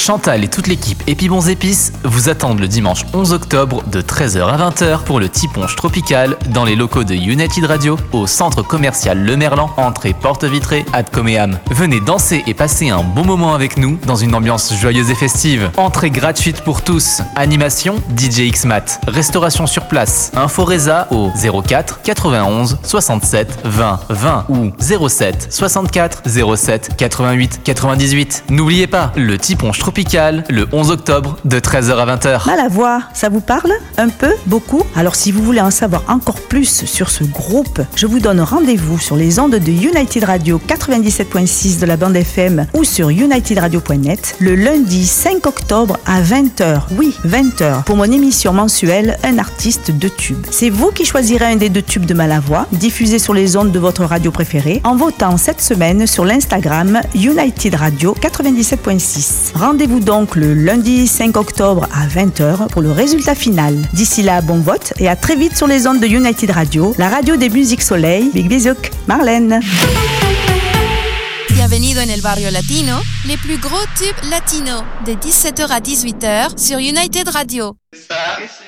Chantal et toute l'équipe Épibons Épices vous attendent le dimanche 11 octobre de 13h à 20h pour le Tiponche Tropical dans les locaux de United Radio au centre commercial Le Merlan, entrée porte vitrée à Coméam. Venez danser et passer un bon moment avec nous dans une ambiance joyeuse et festive. Entrée gratuite pour tous. Animation DJ Xmat. Restauration sur place. Info Résa au 04 91 67 20 20 ou 07 64 07 88 98. N'oubliez pas, le Tiponche Tropical, le 11 octobre, de 13h à 20h. Malavoie, ça vous parle? Un peu? Beaucoup? Alors si vous voulez en savoir encore plus sur ce groupe, je vous donne rendez-vous sur les ondes de United Radio 97.6 de la bande FM ou sur unitedradio.net le lundi 5 octobre à 20h. Oui, 20h, pour mon émission mensuelle Un artiste, deux tubes. C'est vous qui choisirez un des deux tubes de Malavoie, diffusé sur les ondes de votre radio préférée, en votant cette semaine sur l'Instagram United Radio 97.6. Rendez-vous donc le lundi 5 octobre à 20h pour le résultat final. D'ici là, bon vote et à très vite sur les ondes de United Radio, la radio des musiques soleil. Big bisous, Marlène. Bienvenido en el barrio latino, les plus gros tubes latinos, de 17h à 18h sur United Radio.